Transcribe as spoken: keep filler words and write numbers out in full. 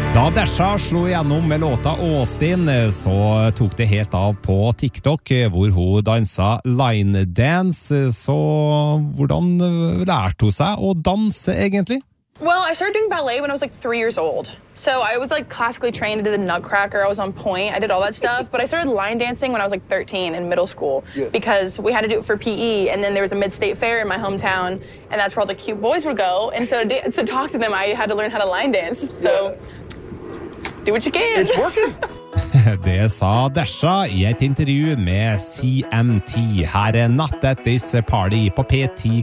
Da Dasha slo igjennom med låta Austin, så tok det helt av på TikTok, hvor hun dansa line dance. Så hvordan lærte hun seg å danse egentlig? Well, I started doing ballet when I was like three years old. So I was like classically trained. I did the Nutcracker. I was on point. I did all that stuff. But I started line dancing when I was like thirteen in middle school yeah. because we had to do it for P E. And then there was a mid-state fair in my hometown, and that's where all the cute boys would go. And so to, to talk to them, I had to learn how to line dance. So yeah. do what you can. It's working. Det sa Dasha i et intervju med C M T. Her er Not At This Party på P ti.